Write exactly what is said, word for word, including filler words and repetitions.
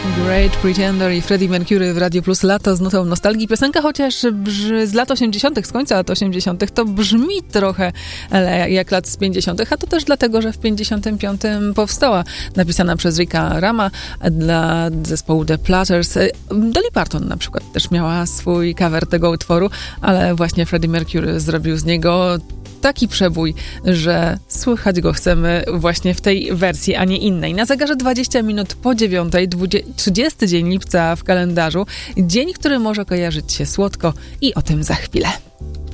Great Pretender i Freddie Mercury w Radio Plus. Lato z nutą nostalgii. Piosenka, chociaż z lat osiemdziesiątych, z końca lat osiemdziesiątych, to brzmi trochę jak lat z pięćdziesiątych, a to też dlatego, że w pięćdziesiątym piątym powstała, napisana przez Ricka Rama dla zespołu The Platters. Dolly Parton na przykład też miała swój cover tego utworu, ale właśnie Freddie Mercury zrobił z niego taki przebój, że słychać go chcemy właśnie w tej wersji, a nie innej. Na zegarze dwadzieścia minut po dziewiątej, trzydziesty dzień lipca w kalendarzu. Dzień, który może kojarzyć się słodko i o tym za chwilę.